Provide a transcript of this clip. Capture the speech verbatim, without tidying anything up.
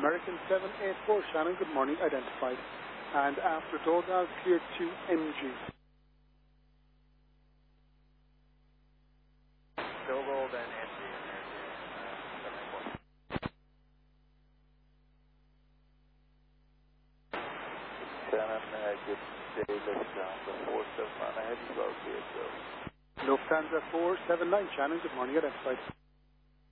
American seven eight four, Shannon, good morning, identified. And after Dogal, cleared to M G. Dogal, then M G, American uh, Shannon, uh, good day, Lufthansa four seven nine, I have you located, so. Lufthansa four seven nine, Shannon, good morning, identified.